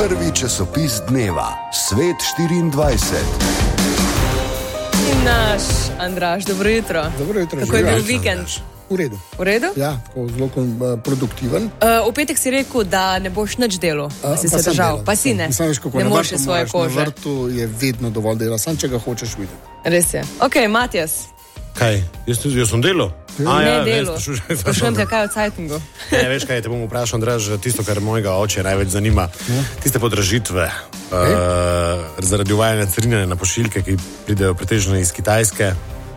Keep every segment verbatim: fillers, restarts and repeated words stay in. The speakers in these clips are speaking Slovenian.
Prvi časopis dneva, Svet štiriindvajset. In naš Andraž, dobro jutro. Dobro jutro. Kako je bil vikend? V redu. V redu? Ja, tako zelo uh, produktiven. Uh, v petek si rekel, da ne boš nič delal, da si Uh, pa se sem držal. delal. Pa si ne. Sam veš, kako ne na moreš vrtu še svoje moraš, kože. Na vrtu je vedno dovolj dela, sam če ga hočeš videti. Res je. Ok, Matjas. Kaj? Jaz, jaz sem delal? A, ne ja, delo. Sprašujem, Sprašujem te, kaj je v Cajtingu. Ne, veš kaj, te bom vprašal, Andraž, tisto, kar mojega oče največ zanima. Ja. Tiste podražitve uh, zaradi uvajanja carine na pošiljke, ki pridejo pretežno iz Kitajske.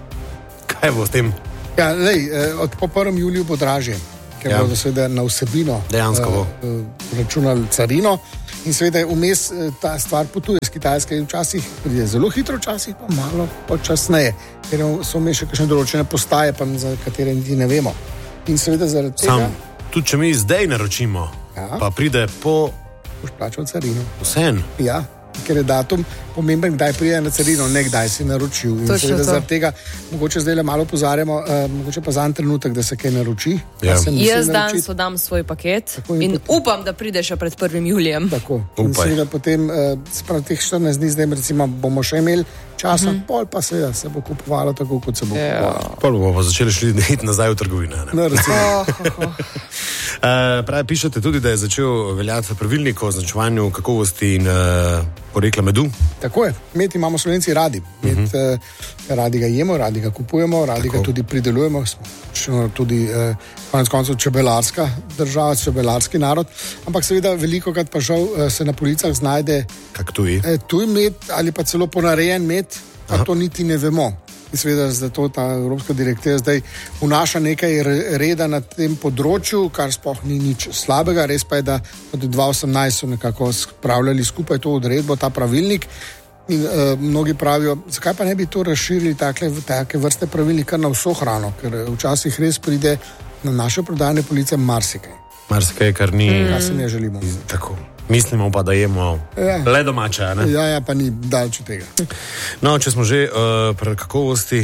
Kaj bo s tem? Ja, lej, od po prvem juliju bo dražje, ker ja. bodo seveda na vsebino dejansko bo uh, računali carino in seveda vmes ta stvar potuje z Kitajske in včasih pride zelo hitro, včasih pa malo počasneje, ker so mi še kakšne določene postaje, pa za katere niti ne vemo. In seveda zaradi tega... Sam, tudi če mi zdaj naročimo, ja. pa pride po... Boš plačal carino. Vsem? Ja, ker je datum pomemben, kdaj pride na carino, ne kdaj si naročil. In seveda zaradi tega, mogoče zdaj le malo pozarjamo, uh, mogoče pa za en trenutek, da se kaj naroči. Ja. Jaz danes oddam svoj paket tako, in, in potem... upam, da pride še pred prvim julijem. Tako. In seveda potem, uh, sprav teh štirinajst dni zdaj recimo bomo še imeli časa, mm-hmm. pol pa seveda se bo kupovalo tako, kot se bo ja. kupovalo. Pol bomo začeli šli iti nazaj v trgovine. No, oh, oh, oh. Uh, pravi, pišete tudi, da je začel veljati pravilnik o označevanju kakovosti in uh, porekla medu. Tako je. Med imamo Slovenci radi. Med, uh-huh. uh, radi ga jemo, radi ga kupujemo, radi Tako. ga tudi pridelujemo. Smo tudi uh, konec koncev čebelarska država, čebelarski narod. Ampak seveda veliko krat pa žal uh, se na policah znajde Kak tuji? Uh, tuj med ali pa celo ponarejen med, pa to niti ne vemo. In seveda zato ta Evropska direktiva zdaj vnaša nekaj reda na tem področju, kar sploh ni nič slabega. Res pa je, da od dva tisoč osemnajst so nekako spravljali skupaj to odredbo, ta pravilnik. In uh, mnogi pravijo, zakaj pa ne bi to razširili takle, take vrste pravilnik kar na vso hrano, ker včasih res pride na naše prodajne police marsikaj. Marsikaj, kar ni... Mm. Kar se ne želimo. Tako. Mislimo pa, da jemo ja. le domače, ne? Ja, ja, pa ni daleč od tega. No, če smo že uh, pri kakovosti,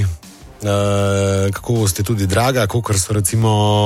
uh, kakovost je tudi draga, kakor so recimo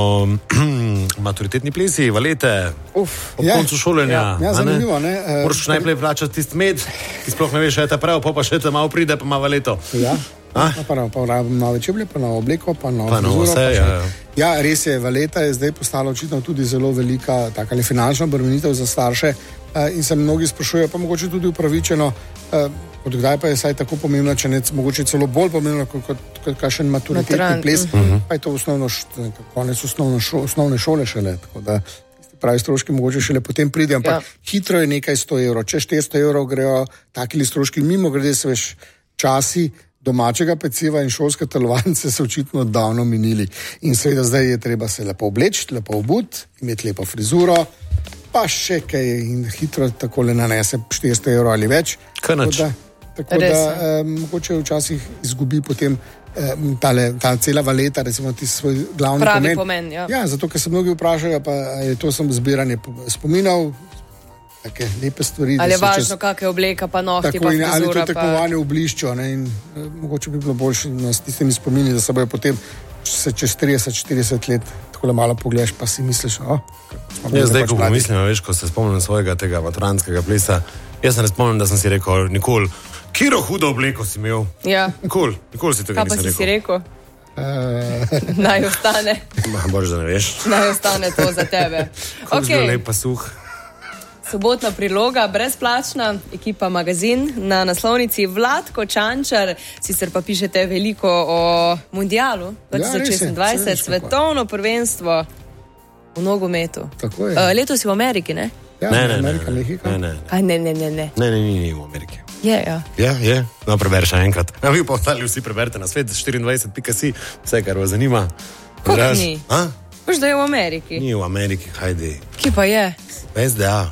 maturitetni plesi, valete, Uf, ob ja. koncu šolanja. Ja, ja zanimivo, ne? ne? Moraš uh, najprej plačati tisti med, ki sploh ne veš, še je ta prav, pa pa še te malo pride, pa ima valeto. Ja. Pa, pa, pa rabim nove čeblje, pa novo obleko, pa novo pa frizuro. Vse, pa ja, ja. ja, res je, valeta je zdaj postala očitno tudi zelo velika taka finančna obremenitev za starše uh, in se mnogi sprašujejo, pa mogoče tudi upravičeno, uh, od kdaj pa je saj tako pomembno, če ne mogoče celo bolj pomembno kot, kot, kot kakšen maturitetni ples, uh-huh. pa je to osnovno, konec osnovno šo, osnovne šole šele, tako da pravi stroški mogoče šele potem pride, ampak ja. hitro je nekaj sto evrov, če štiristo evrov grejo takili stroški, mimo grede se veš časi domačega peciva in šolske telovance so očitno davno minili. In seveda zdaj je treba se lepo obleči, lepo obuti, imeti lepo frizuro, pa še kaj in hitro takole nanese štiristo evrov ali več. Kaj nač? Tako da um, mogoče včasih izgubi potem um, tale, ta cela valeta, recimo ti svoj glavni Pravi pomen. pomen ja. ja, zato, ker se mnogi vprašajo, pa je to sem zbiranje spominov, take lepe stvari. Ali je važno, čez... kakve obleka, pa nohti, pa frizura. Ali to tekmovanje pa... v blišču. Ne, in, eh, mogoče bi bilo boljše s tistimi spomini, da se bojo potem se čez trideset štirideset let tako malo pogledaš, pa si misliš, o, ja, zdaj, pač ko pomislim, veš, ko se spomnim svojega tega maturantskega plesa, jaz se ne spomnim, da sem si rekel nikoli, kiro hudo obleko si imel. Ja. Nikoli, nikoli si tega Kaj nisem rekel. Kaj pa si si rekel? Uh... Naj ostane. Bož, da ne veš. Naj ostane to za tebe. Okay. Lep pa suh. Sobotna priloga, brezplačna, ekipa Magazin na naslovnici Vlatko Čančar, sicer pa pišete veliko o mundialu dva tisoč šestindvajset, ja, svetovno prvenstvo v nogometu. Tako je. Uh, letos si v Ameriki, ne? Ja, ne, ne, Amerika, ne, ne, ne, ne. Aj, ne, ne, ne, ne. Ne, ne, ni, ni v Ameriki. Je, ja. Ja, je. No, preberi še enkrat. A vi pa ostali vsi preberite na svet štiriindvajset pika si, vse, kar vas zanima. Kako ni? A? Boš, da je v Ameriki. Ni v Ameriki, hajde. Kje pa je? S D A.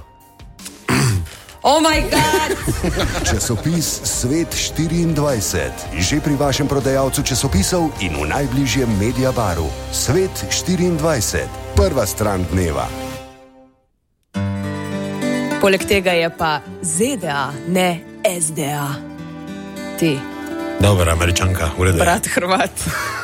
Oh my God! Časopis Svet štiriindvajset. Že pri vašem prodajalcu časopisov in v najbližjem Mediabaru. Svet štiriindvajset. Prva stran dneva. Poleg tega je pa Z D A, ne S D A. Ti. Dobar, Američanka, v redu. Brat Hrvat.